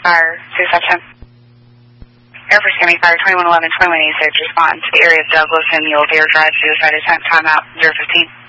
Fire, suicide 10. Air Force County Fire 2111, 2186, respond to the area of Douglas and Mule Deer Drive, suicide attempt, timeout, 015.